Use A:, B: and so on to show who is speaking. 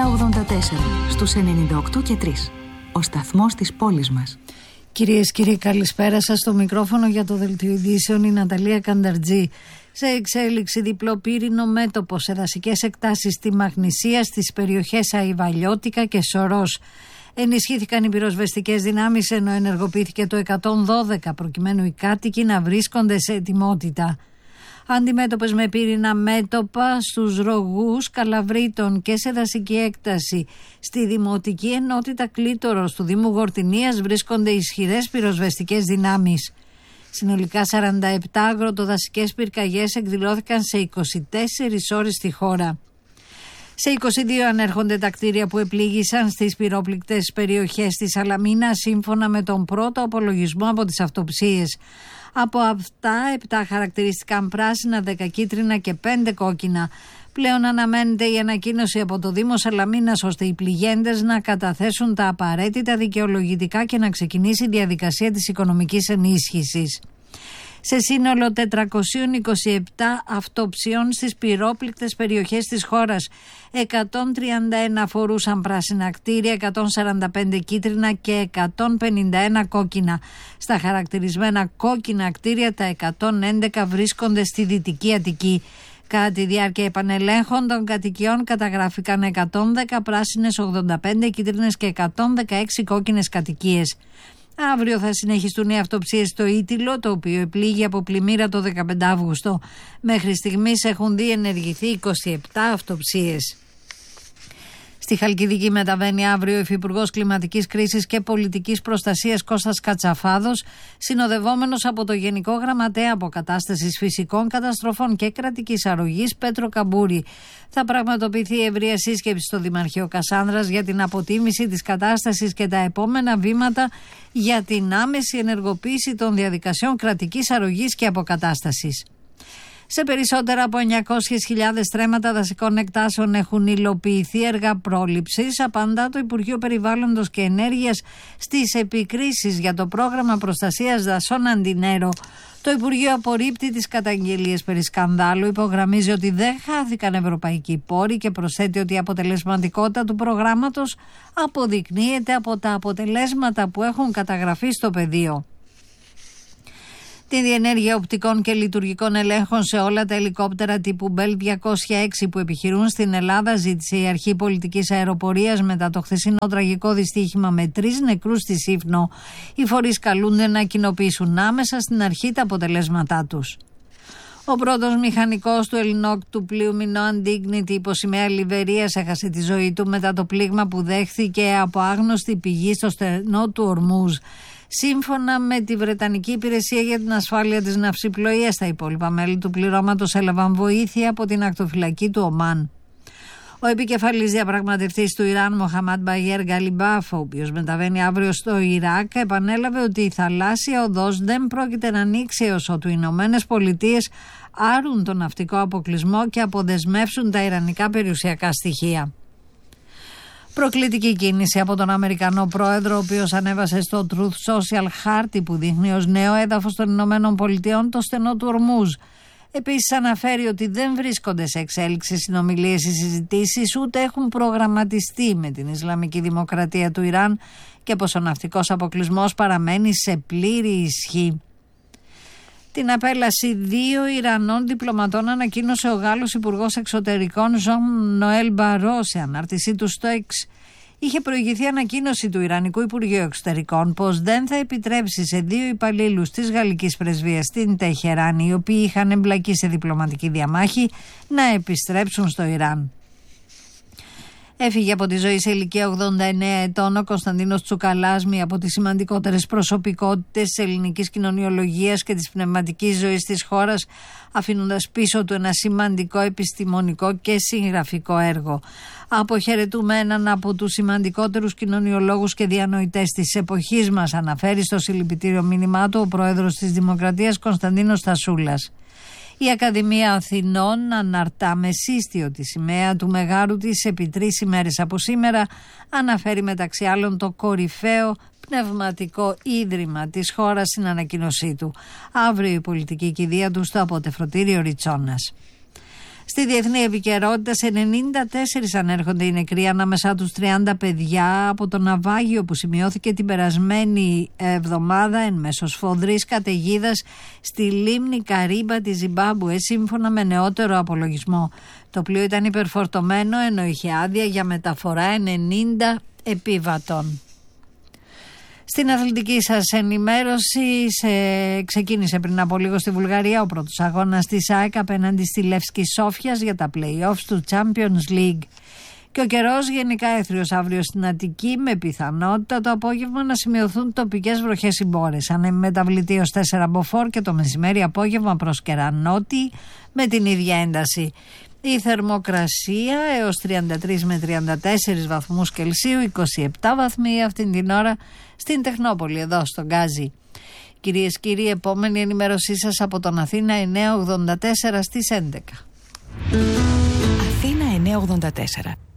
A: στους 98 και 3. Ο σταθμός της πόλης μας.
B: Κυρίες και κύριοι, καλησπέρα σας. Στο μικρόφωνο για το δελτίο ειδήσεων η Ναταλία Κανταρτζή. Σε εξέλιξη διπλό πύρινο μέτωπο σε δασικές εκτάσεις στη Μαγνησία, στις περιοχές Αϊβαλιώτικα και Σωρός. Ενισχύθηκαν οι πυροσβεστικές δυνάμεις, ενώ ενεργοποιήθηκε το 112 προκειμένου οι κάτοικοι να βρίσκονται σε ετοιμότητα. Αντιμέτωπες με πύρινα μέτωπα στους Ρογούς, Καλαβρίτων και σε δασική έκταση στη Δημοτική Ενότητα Κλήτορος του Δήμου Γορτινίας βρίσκονται ισχυρές πυροσβεστικές δυνάμεις. Συνολικά 47 αγροτοδασικές πυρκαγιές εκδηλώθηκαν σε 24 ώρες στη χώρα. Σε 22 ανέρχονται τα κτίρια που επλήγησαν στις πυρόπληκτες περιοχές της Σαλαμίνα, σύμφωνα με τον πρώτο απολογισμό από τις αυτοψίες. Από αυτά 7 χαρακτηριστηκαν πράσινα, 10 κίτρινα και 5 κόκκινα. Πλέον αναμένεται η ανακοίνωση από το Δήμο Σαλαμίνας ώστε οι πληγέντες να καταθέσουν τα απαραίτητα δικαιολογητικά και να ξεκινήσει η διαδικασία της οικονομικής ενίσχυσης. Σε σύνολο 427 αυτοψιών στις πυρόπληκτες περιοχές της χώρας, 131 αφορούσαν πράσινα κτίρια, 145 κίτρινα και 151 κόκκινα. Στα χαρακτηρισμένα κόκκινα κτίρια τα 111 βρίσκονται στη Δυτική Αττική. Κατά τη διάρκεια επανελέγχων των κατοικιών καταγράφηκαν 110 πράσινες, 85 κίτρινες και 116 κόκκινες κατοικίες. Αύριο θα συνεχιστούν οι αυτοψίες στο Ήτυλο, το οποίο επλήγει από πλημμύρα το 15 Αύγουστο. Μέχρι στιγμής έχουν διενεργηθεί 27 αυτοψίες. Στη Χαλκιδική μεταβαίνει αύριο ο Υφυπουργός Κλιματικής Κρίσης και Πολιτικής Προστασίας Κώστας Κατσαφάδος, συνοδευόμενος από το Γενικό Γραμματέα Αποκατάστασης Φυσικών Καταστροφών και Κρατικής Αρρωγής Πέτρο Καμπούρη. Θα πραγματοποιηθεί ευρεία σύσκεψη στο Δημαρχείο Κασάνδρας για την αποτίμηση της κατάστασης και τα επόμενα βήματα για την άμεση ενεργοποίηση των διαδικασιών κρατικής αρρωγής και αποκατάστασης. Σε περισσότερα από 900.000 στρέμματα δασικών εκτάσεων έχουν υλοποιηθεί έργα πρόληψης, απαντά το Υπουργείο Περιβάλλοντος και Ενέργειας στις επικρίσεις για το πρόγραμμα προστασίας δασών Αντινέρο. Το Υπουργείο απορρίπτει τις καταγγελίες περί σκανδάλου, υπογραμμίζει ότι δεν χάθηκαν ευρωπαϊκοί πόροι και προσθέτει ότι η αποτελεσματικότητα του προγράμματος αποδεικνύεται από τα αποτελέσματα που έχουν καταγραφεί στο πεδίο. Τη διενέργεια οπτικών και λειτουργικών ελέγχων σε όλα τα ελικόπτερα τύπου Bell 206 που επιχειρούν στην Ελλάδα ζήτησε η Αρχή Πολιτικής Αεροπορίας μετά το χθεσινό τραγικό δυστύχημα με 3 νεκρούς στη Σύφνο. Οι φορείς καλούνται να κοινοποιήσουν άμεσα στην αρχή τα αποτελέσματά τους. Ο πρώτος μηχανικός του ελληνόκτου πλοίου Minoan Dignity υπό σημαία Λιβερίας έχασε τη ζωή του μετά το πλήγμα που δέχθηκε από άγνωστη πηγή στο στενό του Ορμούζ. Σύμφωνα με τη Βρετανική Υπηρεσία για την Ασφάλεια της Ναυσιπλοείας, τα υπόλοιπα μέλη του πληρώματος έλαβαν βοήθεια από την ακτοφυλακή του Ομάν. Ο επικεφαλής διαπραγματευτής του Ιράν, Μοχαμάντ Μπαγέρ Γκαλιμπάφ, ο οποίος μεταβαίνει αύριο στο Ιράκ, επανέλαβε ότι η θαλάσσια οδός δεν πρόκειται να ανοίξει έως ότου οι Ηνωμένες Πολιτείες άρουν τον ναυτικό αποκλεισμό και αποδεσμεύσουν τα ιρανικά περιουσιακά στοιχεία. Προκλητική κίνηση από τον Αμερικανό πρόεδρο, ο οποίος ανέβασε στο Truth Social χάρτη που δείχνει ως νέο έδαφος των Ηνωμένων Πολιτειών το στενό του Ορμούζ. Επίσης αναφέρει ότι δεν βρίσκονται σε εξέλιξη συνομιλίες ή συζητήσεις, ούτε έχουν προγραμματιστεί με την Ισλαμική Δημοκρατία του Ιράν και πως ο ναυτικός αποκλεισμός παραμένει σε πλήρη ισχύ. Την απέλαση 2 Ιρανών διπλωματών ανακοίνωσε ο Γάλλος Υπουργός Εξωτερικών Ζων Νοέλ Μπαρό σε ανάρτησή του στο X. Είχε προηγηθεί ανακοίνωση του Ιρανικού Υπουργείου Εξωτερικών πως δεν θα επιτρέψει σε 2 υπαλλήλους της Γαλλικής Πρεσβείας στην Τεχεράνη, οι οποίοι είχαν εμπλακεί σε διπλωματική διαμάχη, να επιστρέψουν στο Ιράν. Έφυγε από τη ζωή σε ηλικία 89 ετών ο Κωνσταντίνος Τσουκαλάς, μία από τις σημαντικότερες προσωπικότητες της ελληνικής κοινωνιολογίας και της πνευματικής ζωής της χώρας, αφήνοντας πίσω του ένα σημαντικό επιστημονικό και συγγραφικό έργο. Αποχαιρετούμε έναν από τους σημαντικότερους κοινωνιολόγους και διανοητές της εποχής μας, αναφέρει στο συλληπιτήριο μήνυμά του ο πρόεδρος της Δημοκρατίας Κωνσταντίνος Στασούλας. Η Ακαδημία Αθηνών αναρτά με σύστιο τη σημαία του μεγάρου της επί 3 ημέρες από σήμερα, αναφέρει μεταξύ άλλων το κορυφαίο πνευματικό ίδρυμα της χώρας στην ανακοίνωσή του. Αύριο η πολιτική κηδεία του στο αποτεφρωτήριο Ριτσόνας. Στη διεθνή επικαιρότητα, σε 94 ανέρχονται οι νεκροί, ανάμεσά τους 30 παιδιά, από το ναυάγιο που σημειώθηκε την περασμένη εβδομάδα εν μέσω σφοδρής καταιγίδας στη λίμνη Καρίμπα της Ζιμπάμπουε, σύμφωνα με νεότερο απολογισμό. Το πλοίο ήταν υπερφορτωμένο, ενώ είχε άδεια για μεταφορά 90 επιβατών. Στην αθλητική σας ενημέρωση, ξεκίνησε πριν από λίγο στη Βουλγαρία ο πρώτος αγώνας της ΑΕΚ απέναντι στη Λεύσκη Σόφιας για τα play-offs του Champions League. Και ο καιρός γενικά έθριος αύριο στην Αττική, με πιθανότητα το απόγευμα να σημειωθούν τοπικές βροχές ή μπόρες. Ανεμεταβλητή ως 4 μποφόρ και το μεσημέρι απόγευμα προς κερανότη με την ίδια ένταση. Η θερμοκρασία έως 33 με 34 βαθμούς Κελσίου, 27 βαθμοί αυτήν την ώρα στην Τεχνόπολη, εδώ στο Γκάζι. Κυρίες και κύριοι, επόμενη ενημέρωσή σας από τον Αθήνα 984 στις 11.
A: Αθήνα 984.